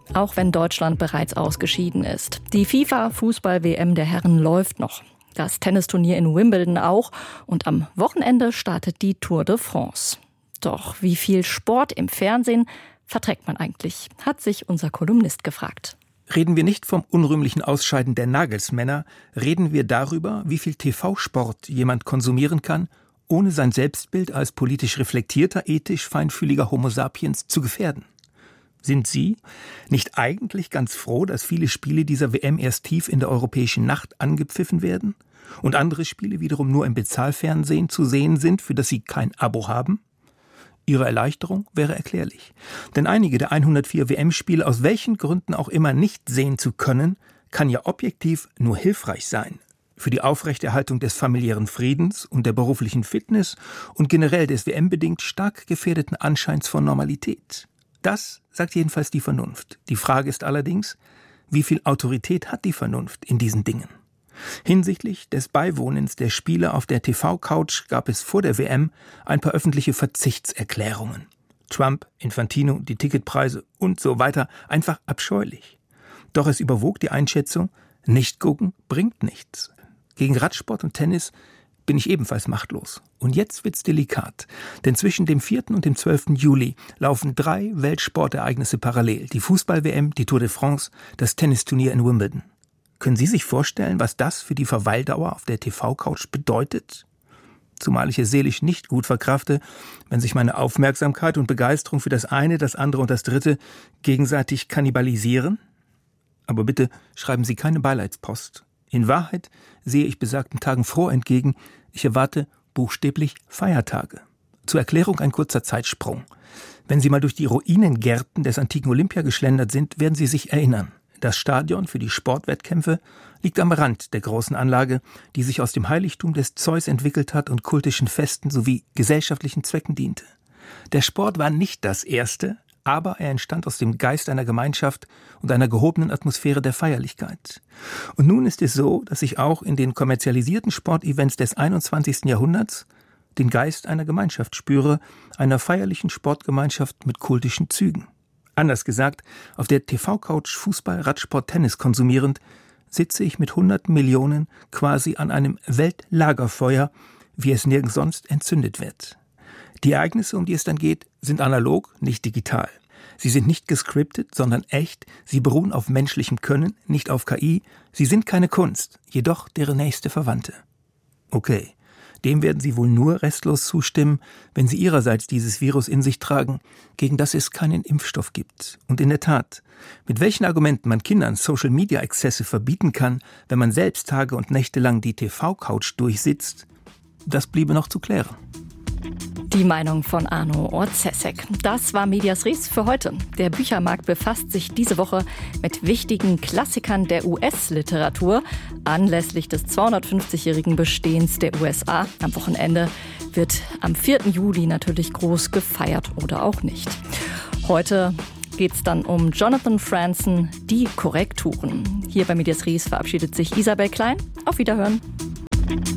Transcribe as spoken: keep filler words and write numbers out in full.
auch wenn Deutschland bereits ausgeschieden ist. Die FIFA-Fußball-W M der Herren läuft noch. Das Tennisturnier in Wimbledon auch. Und am Wochenende startet die Tour de France. Doch wie viel Sport im Fernsehen verträgt man eigentlich, hat sich unser Kolumnist gefragt. Reden wir nicht vom unrühmlichen Ausscheiden der Nagelsmänner, reden wir darüber, wie viel T V-Sport jemand konsumieren kann, ohne sein Selbstbild als politisch reflektierter, ethisch feinfühliger Homo sapiens zu gefährden. Sind Sie nicht eigentlich ganz froh, dass viele Spiele dieser W M erst tief in der europäischen Nacht angepfiffen werden und andere Spiele wiederum nur im Bezahlfernsehen zu sehen sind, für das Sie kein Abo haben? Ihre Erleichterung wäre erklärlich. Denn einige der hundertvier W M-Spiele aus welchen Gründen auch immer nicht sehen zu können, kann ja objektiv nur hilfreich sein. Für die Aufrechterhaltung des familiären Friedens und der beruflichen Fitness und generell des W M-bedingt stark gefährdeten Anscheins von Normalität. Das sagt jedenfalls die Vernunft. Die Frage ist allerdings, wie viel Autorität hat die Vernunft in diesen Dingen? Hinsichtlich des Beiwohnens der Spiele auf der T V-Couch gab es vor der W M ein paar öffentliche Verzichtserklärungen. Trump, Infantino, die Ticketpreise und so weiter, einfach abscheulich. Doch es überwog die Einschätzung, nicht gucken bringt nichts. Gegen Radsport und Tennis bin ich ebenfalls machtlos. Und jetzt wird's delikat, denn zwischen dem vierten und dem zwölften Juli laufen drei Weltsportereignisse parallel. Die Fußball-W M, die Tour de France, das Tennisturnier in Wimbledon. Können Sie sich vorstellen, was das für die Verweildauer auf der T V-Couch bedeutet? Zumal ich es seelisch nicht gut verkrafte, wenn sich meine Aufmerksamkeit und Begeisterung für das eine, das andere und das dritte gegenseitig kannibalisieren. Aber bitte schreiben Sie keine Beileidspost. In Wahrheit sehe ich besagten Tagen froh entgegen. Ich erwarte buchstäblich Feiertage. Zur Erklärung ein kurzer Zeitsprung. Wenn Sie mal durch die Ruinengärten des antiken Olympia geschlendert sind, werden Sie sich erinnern. Das Stadion für die Sportwettkämpfe liegt am Rand der großen Anlage, die sich aus dem Heiligtum des Zeus entwickelt hat und kultischen Festen sowie gesellschaftlichen Zwecken diente. Der Sport war nicht das erste, aber er entstand aus dem Geist einer Gemeinschaft und einer gehobenen Atmosphäre der Feierlichkeit. Und nun ist es so, dass ich auch in den kommerzialisierten Sportevents des einundzwanzigsten Jahrhunderts den Geist einer Gemeinschaft spüre, einer feierlichen Sportgemeinschaft mit kultischen Zügen. Anders gesagt, auf der T V-Couch Fußball, Radsport, Tennis konsumierend, sitze ich mit hunderten Millionen quasi an einem Weltlagerfeuer, wie es nirgends sonst entzündet wird. Die Ereignisse, um die es dann geht, sind analog, nicht digital. Sie sind nicht gescriptet, sondern echt. Sie beruhen auf menschlichem Können, nicht auf K I. Sie sind keine Kunst, jedoch deren nächste Verwandte. Okay. Dem werden Sie wohl nur restlos zustimmen, wenn Sie Ihrerseits dieses Virus in sich tragen, gegen das es keinen Impfstoff gibt. Und in der Tat, mit welchen Argumenten man Kindern Social-Media-Exzesse verbieten kann, wenn man selbst Tage und Nächte lang die T V-Couch durchsitzt, das bliebe noch zu klären. Die Meinung von Arno Orzesek. Das war Medias Res für heute. Der Büchermarkt befasst sich diese Woche mit wichtigen Klassikern der U S-Literatur anlässlich des zweihundertfünfzigjährigen Bestehens der U S A. Am Wochenende wird am vierten Juli natürlich groß gefeiert oder auch nicht. Heute geht es dann um Jonathan Franzen, die Korrekturen. Hier bei Medias Res verabschiedet sich Isabel Klein. Auf Wiederhören.